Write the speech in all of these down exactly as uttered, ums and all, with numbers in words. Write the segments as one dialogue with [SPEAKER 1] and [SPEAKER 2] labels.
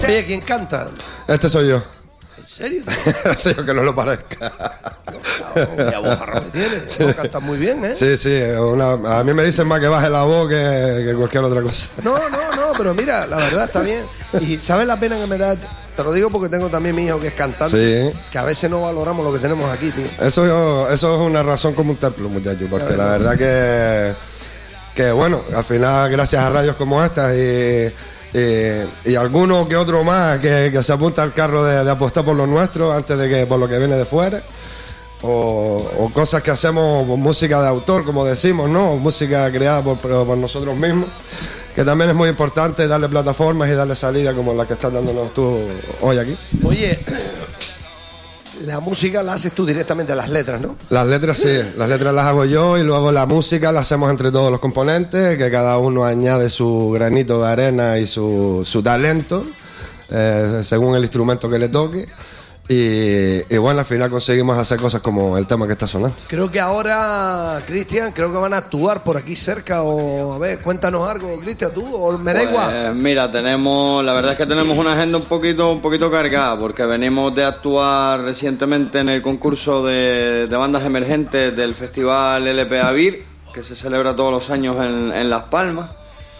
[SPEAKER 1] Oye, ¿quién canta?
[SPEAKER 2] Este soy yo.
[SPEAKER 1] ¿En serio?
[SPEAKER 2] Sí, aunque no lo parezca.
[SPEAKER 1] Qué voz que tienes. Sí. No, cantas muy bien, ¿eh?
[SPEAKER 2] Sí, sí. Una, a mí me dicen más que baje la voz que, que cualquier otra cosa.
[SPEAKER 1] No, no, no, pero mira, la verdad está bien. Y ¿sabes la pena que me da? Te lo digo porque tengo también mi hijo que es cantante. Sí. Que a veces no valoramos lo que tenemos aquí, tío.
[SPEAKER 2] Eso, eso es una razón como un templo, muchachos. Porque la verdad que, que, bueno, al final, gracias a radios como estas y... Y, y alguno que otro más que, que se apunta al carro de, de apostar por lo nuestro antes de que por lo que viene de fuera o, o cosas que hacemos, música de autor, como decimos, ¿no? Música creada por, por nosotros mismos, que también es muy importante darle plataformas y darle salida como la que estás dándonos tú hoy aquí.
[SPEAKER 1] Oye, la música la haces tú directamente, las letras, ¿no?
[SPEAKER 2] Las letras sí, las letras las hago yo y luego la música la hacemos entre todos los componentes, que cada uno añade su granito de arena y su, su talento, eh, según el instrumento que le toque. Y, y bueno, al final conseguimos hacer cosas como el tema que está sonando.
[SPEAKER 1] Creo que ahora, Cristian, creo que van a actuar por aquí cerca o... A ver, cuéntanos algo, Cristian, tú, o me da
[SPEAKER 3] pues,
[SPEAKER 1] igual.
[SPEAKER 3] Mira, tenemos... La verdad es que tenemos una agenda un poquito, un poquito cargada, porque venimos de actuar recientemente en el concurso de, de bandas emergentes del Festival L P A Vir, que se celebra todos los años en, en Las Palmas.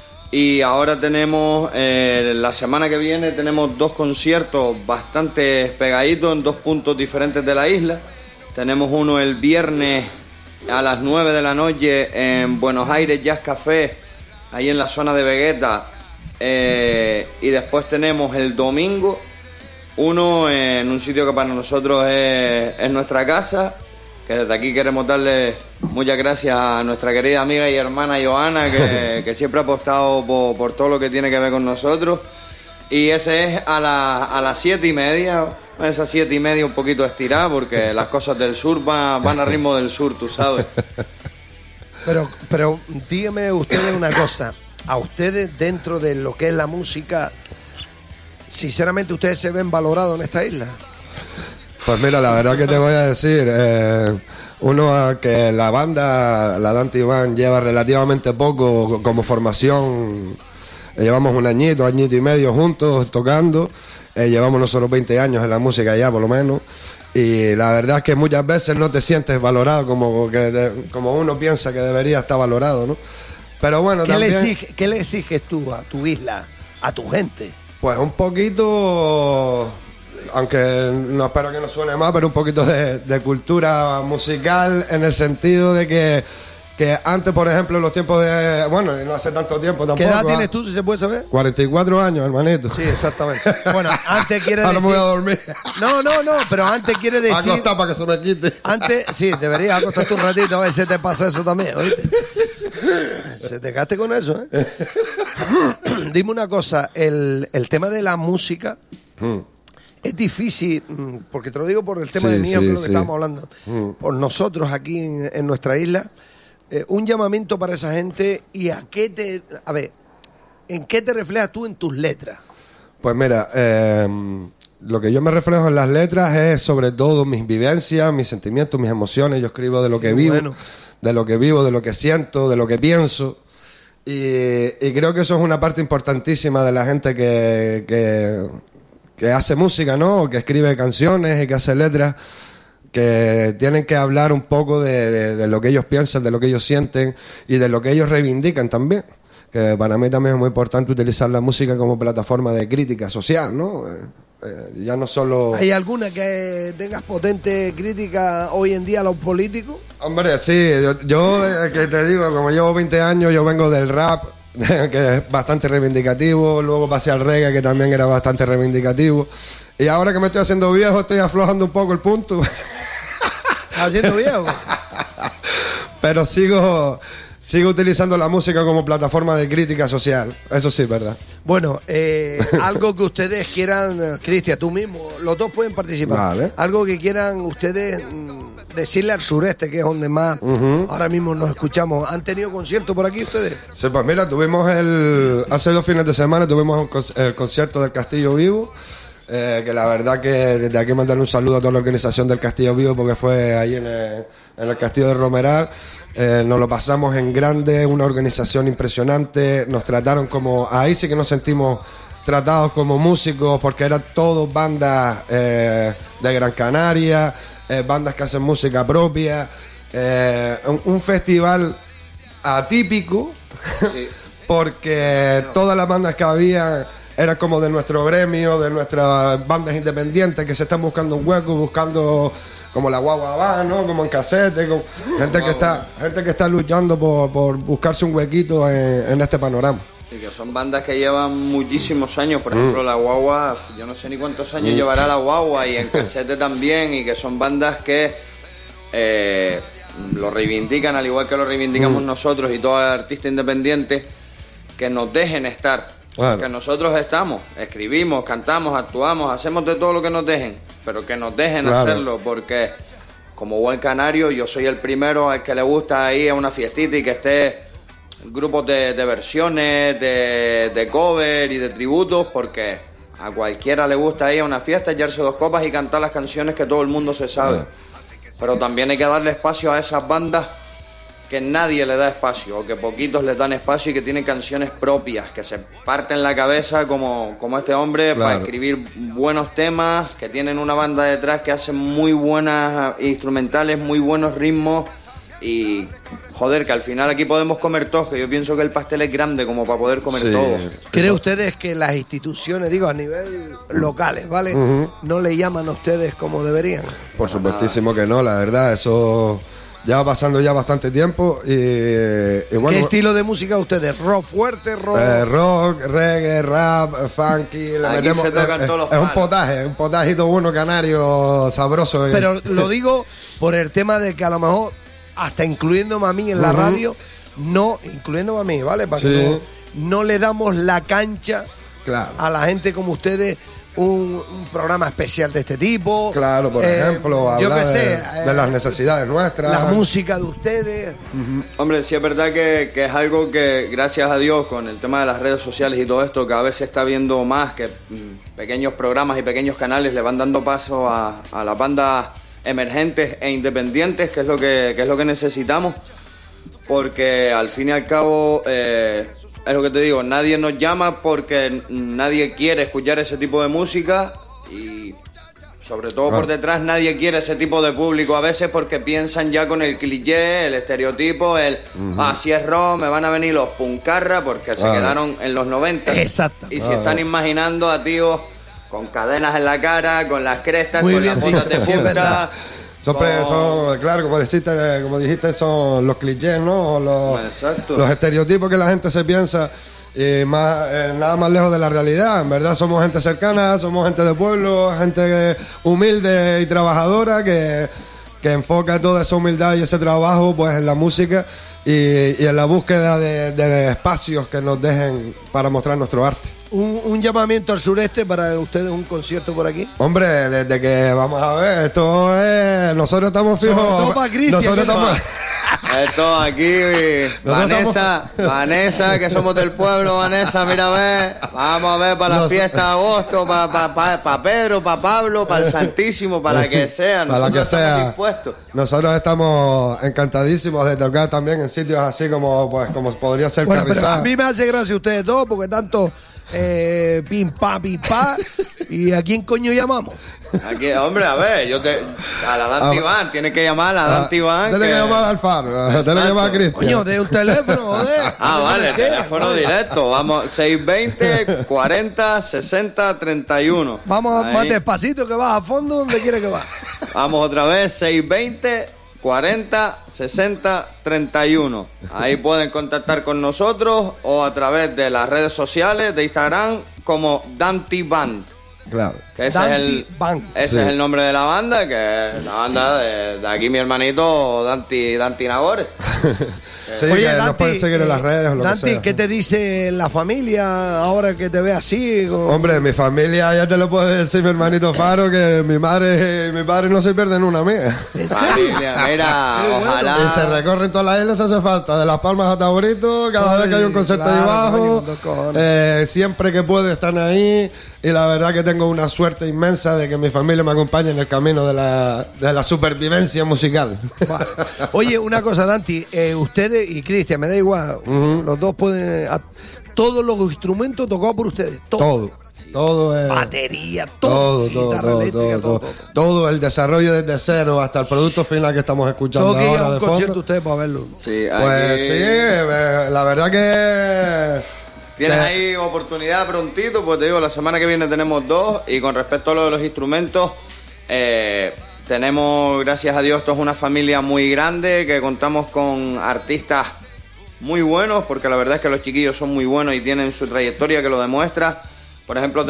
[SPEAKER 3] Y ahora tenemos, eh, la semana que viene tenemos dos conciertos bastante pegaditos en dos puntos diferentes de la isla. Tenemos uno el viernes a las nueve de la noche en Buenos Aires Jazz Café, ahí en la zona de Vegueta. Eh, y después tenemos el domingo uno en un sitio que para nosotros es, es nuestra casa, que desde aquí queremos darle muchas gracias a nuestra querida amiga y hermana Joana, que, que siempre ha apostado por, por todo lo que tiene que ver con nosotros. Y ese es a, la, a las siete y media, esas siete y media un poquito estirada, porque las cosas del sur van, van a ritmo del sur, tú sabes.
[SPEAKER 1] Pero, pero dígame ustedes una cosa, a ustedes dentro de lo que es la música, sinceramente, ¿ustedes se ven valorados en esta isla?
[SPEAKER 2] Pues mira, la verdad que te voy a decir, eh, uno que la banda, la Dante Iván, lleva relativamente poco como formación, eh, llevamos un añito, añito y medio juntos tocando, eh, llevamos nosotros veinte años en la música ya por lo menos, y la verdad es que muchas veces no te sientes valorado como, que de, como uno piensa que debería estar valorado, ¿no? Pero bueno,
[SPEAKER 1] ¿Qué
[SPEAKER 2] también...
[SPEAKER 1] Le exige, ¿Qué le exiges tú a tu isla, a tu gente?
[SPEAKER 2] Pues un poquito... Aunque no espero que no suene más, pero un poquito de, de cultura musical, en el sentido de que, que antes, por ejemplo, en los tiempos de... Bueno, no hace tanto tiempo tampoco.
[SPEAKER 1] ¿Qué edad tienes tú, si se puede saber?
[SPEAKER 2] cuarenta y cuatro años, hermanito.
[SPEAKER 1] Sí, exactamente. Bueno, antes quiere decir...
[SPEAKER 2] Ahora me voy a dormir.
[SPEAKER 1] No, no, no, pero antes quiere decir...
[SPEAKER 2] Acostar para que se me quite.
[SPEAKER 1] Antes, sí, deberías acostarte un ratito, a ver si te pasa eso también, ¿oíste? Se te gaste con eso, ¿eh? Dime una cosa, el, el tema de la música... Hmm. Es difícil, porque te lo digo por el tema
[SPEAKER 2] sí,
[SPEAKER 1] de mío,
[SPEAKER 2] sí,
[SPEAKER 1] que es lo que
[SPEAKER 2] sí.
[SPEAKER 1] estábamos hablando, mm. por nosotros aquí en, en nuestra isla, eh, un llamamiento para esa gente y a qué te, a ver, ¿en qué te reflejas tú en tus letras?
[SPEAKER 2] Pues mira, eh, lo que yo me reflejo en las letras es sobre todo mis vivencias, mis sentimientos, mis emociones. Yo escribo de lo que vivo, bueno. de lo que vivo, de lo que siento, de lo que pienso. Y, y creo que eso es una parte importantísima de la gente que... que que hace música, ¿no? Que escribe canciones y que hace letras, que tienen que hablar un poco de, de, de lo que ellos piensan, de lo que ellos sienten y de lo que ellos reivindican también. Que para mí también es muy importante utilizar la música como plataforma de crítica social, ¿no? Eh, eh, ya no solo...
[SPEAKER 1] ¿Hay alguna que tengas potente crítica hoy en día a los políticos?
[SPEAKER 2] Hombre, sí, yo, yo eh, que te digo, como llevo veinte años, yo vengo del rap, que es bastante reivindicativo, luego pasé al reggae, que también era bastante reivindicativo, y ahora que me estoy haciendo viejo estoy aflojando un poco el punto.
[SPEAKER 1] ¿Estás haciendo viejo?
[SPEAKER 2] Pero sigo sigo utilizando la música como plataforma de crítica social, eso sí, verdad.
[SPEAKER 1] Bueno, eh, algo que ustedes quieran, Cristian, tú mismo, los dos pueden participar,
[SPEAKER 2] vale. Algo
[SPEAKER 1] que quieran ustedes mm, decirle al sureste, que es donde más uh-huh. ahora mismo nos escuchamos. ¿Han tenido conciertos por aquí ustedes?
[SPEAKER 2] Sí, pues mira, tuvimos el hace dos fines de semana tuvimos el concierto del Castillo Vivo, eh, que la verdad que desde aquí mandarle un saludo a toda la organización del Castillo Vivo, porque fue ahí en el, en el Castillo de Romeral. Eh, nos lo pasamos en grande, una organización impresionante, nos trataron como, ahí sí que nos sentimos tratados como músicos, porque eran todos bandas eh, de Gran Canaria, eh, bandas que hacen música propia, eh, un, un festival atípico, sí. porque no. todas las bandas que había eran como de nuestro gremio, de nuestras bandas independientes que se están buscando un hueco, buscando como la Guagua va, ¿no? Como en casete, como gente que está, gente que está luchando por, por buscarse un huequito en, en este panorama.
[SPEAKER 3] Sí, que son bandas que llevan muchísimos años, por ejemplo, mm. la Guagua, yo no sé ni cuántos años mm. llevará la Guagua, y en casete también, y que son bandas que eh, lo reivindican al igual que lo reivindicamos mm. nosotros y todo artista independiente, que nos dejen estar, claro. que nosotros estamos, escribimos, cantamos, actuamos, hacemos de todo lo que nos dejen, pero que nos dejen claro. hacerlo, porque como buen canario yo soy el primero al que le gusta ir a una fiestita y que esté grupos de, de versiones, de, de cover y de tributos, porque a cualquiera le gusta ir a una fiesta, echarse dos copas y cantar las canciones que todo el mundo se sabe. Pero también hay que darle espacio a esas bandas que nadie le da espacio, o que poquitos les dan espacio y que tienen canciones propias, que se parten la cabeza como, como este hombre claro. para escribir buenos temas, que tienen una banda detrás que hace muy buenas instrumentales, muy buenos ritmos. Y joder, que al final aquí podemos comer todos, que yo pienso que el pastel es grande como para poder comer sí. todo.
[SPEAKER 1] ¿Creen ustedes que las instituciones, digo a nivel locales, ¿vale? Uh-huh. no le llaman a ustedes como deberían?
[SPEAKER 2] Por supuestísimo que no, la verdad, eso ya va pasando ya bastante tiempo. Y, y bueno,
[SPEAKER 1] ¿qué estilo de música ustedes? ¿Rock fuerte? ¿Rock?
[SPEAKER 2] Eh, rock, reggae, rap, funky. Le
[SPEAKER 3] aquí
[SPEAKER 2] metemos,
[SPEAKER 3] se tocan
[SPEAKER 2] eh,
[SPEAKER 3] todos los
[SPEAKER 2] es un potaje, un potajito bueno canario sabroso.
[SPEAKER 1] Pero lo digo por el tema de que a lo mejor hasta incluyéndome a mí en la uh-huh. radio, no, incluyéndome a mí, ¿vale? Para sí. que no, no le damos la cancha claro. a la gente como ustedes, un, un programa especial de este tipo.
[SPEAKER 2] Claro, por eh, ejemplo,
[SPEAKER 1] yo
[SPEAKER 2] hablar
[SPEAKER 1] qué sé,
[SPEAKER 2] de,
[SPEAKER 1] eh,
[SPEAKER 2] de las necesidades nuestras.
[SPEAKER 1] La música de ustedes.
[SPEAKER 3] Uh-huh. Hombre, sí es verdad que, que es algo que, gracias a Dios, con el tema de las redes sociales y todo esto, cada vez se está viendo más, que mm, pequeños programas y pequeños canales le van dando paso a, a las bandas emergentes e independientes, que es lo que, que es lo que necesitamos, porque al fin y al cabo eh, es lo que te digo, nadie nos llama porque nadie quiere escuchar ese tipo de música, y sobre todo por detrás nadie quiere ese tipo de público a veces, porque piensan ya con el cliché, el estereotipo, el uh-huh. ah, si es rock me van a venir los puncarra porque se ah, quedaron en los noventa.
[SPEAKER 1] Exacto.
[SPEAKER 3] Y se ah, están imaginando a tíos con cadenas en la cara, con las crestas, muy con bien, las botas de punta.
[SPEAKER 2] Son, con... son, claro, como dijiste, como dijiste, son los clichés, ¿no? Los, Exacto. los estereotipos que la gente se piensa, y más, eh, nada más lejos de la realidad. En verdad somos gente cercana, somos gente de pueblo, gente humilde y trabajadora que, que enfoca toda esa humildad y ese trabajo pues en la música y, y en la búsqueda de, de espacios que nos dejen para mostrar nuestro arte.
[SPEAKER 1] Un, un llamamiento al sureste para ustedes, un concierto por aquí.
[SPEAKER 2] Hombre, desde que vamos a ver, esto es. Nosotros estamos fijos. Nosotros estamos.
[SPEAKER 3] Esto aquí, Vanessa, estamos... Vanessa, que somos del pueblo, Vanessa, mira a ver. Vamos a ver para la Nos... fiesta de agosto, para pa, pa, pa Pedro, para Pablo, para el Santísimo, para la que sea.
[SPEAKER 2] Nosotros para la que sea. Dispuestos. Nosotros estamos encantadísimos de tocar también en sitios así como, pues, como podría ser
[SPEAKER 1] bueno,
[SPEAKER 2] Carrizal.
[SPEAKER 1] A mí me hace gracia ustedes dos, porque tanto. Eh, pim pa pim pa. ¿Y a quién coño llamamos?
[SPEAKER 3] Aquí, hombre, a ver, yo te a la Dante Iván, tienes que llamar a la Dante Iván.
[SPEAKER 2] Tienes que, que llamar al Faro, tienes que llamar a Cristian.
[SPEAKER 1] Coño, de un teléfono, joder.
[SPEAKER 3] Ah, vale, teléfono directo. Vamos, seis veinte, cuarenta, sesenta, treinta y uno.
[SPEAKER 1] Vamos ahí. Más despacito, que vas a fondo donde quieres que vas.
[SPEAKER 3] Vamos otra vez, seis veinte, cuarenta, sesenta, treinta y uno. Ahí pueden contactar con nosotros o a través de las redes sociales de Instagram como Dante Band.
[SPEAKER 2] Claro.
[SPEAKER 3] Que ese, es el, ese sí. es el nombre de la banda, que es la banda de, de aquí mi hermanito Dante, Dante Nagore.
[SPEAKER 2] Sí, oye, que Dante, nos pueden seguir en las redes o lo
[SPEAKER 1] Dante,
[SPEAKER 2] que sea.
[SPEAKER 1] ¿qué te dice la familia ahora que te ve así? Como...
[SPEAKER 2] Hombre, mi familia, ya te lo puedo decir mi hermanito Faro, que mi madre y mi padre no se pierden una mía.
[SPEAKER 1] ¿En serio?
[SPEAKER 3] Mira, ojalá.
[SPEAKER 2] Y se recorren todas las islas si hace falta, de Las Palmas a Taborito, cada Ay, vez que hay un concierto claro, ahí abajo. Eh, siempre que puedo están ahí. Y la verdad que tengo una suerte inmensa de que mi familia me acompañe en el camino de la, de la supervivencia musical.
[SPEAKER 1] Vale. Oye, una cosa, Dante, eh, ustedes y Cristian, me da igual, uh-huh. los dos pueden... todos los instrumentos tocados por ustedes. Todo.
[SPEAKER 2] Todo. Todo es.
[SPEAKER 1] Batería, todo.
[SPEAKER 2] Todo, todo,
[SPEAKER 1] guitarra
[SPEAKER 2] todo,
[SPEAKER 1] eléctrica,
[SPEAKER 2] todo,
[SPEAKER 1] todo,
[SPEAKER 2] todo.
[SPEAKER 1] todo.
[SPEAKER 2] Todo el desarrollo desde cero hasta el producto final que estamos escuchando
[SPEAKER 1] Tengo que ir
[SPEAKER 2] ahora
[SPEAKER 1] a un
[SPEAKER 2] de
[SPEAKER 1] concierto
[SPEAKER 2] fondo.
[SPEAKER 1] ustedes para verlo.
[SPEAKER 3] Sí,
[SPEAKER 2] Pues
[SPEAKER 3] aquí-
[SPEAKER 2] sí, eh, la verdad que.
[SPEAKER 3] Tienes
[SPEAKER 2] te-
[SPEAKER 3] ahí oportunidad prontito, pues te digo, la semana que viene tenemos dos. Y con respecto a lo de los instrumentos, eh, tenemos, gracias a Dios, esto es una familia muy grande, que contamos con artistas muy buenos, porque la verdad es que los chiquillos son muy buenos y tienen su trayectoria que lo demuestra. Por ejemplo,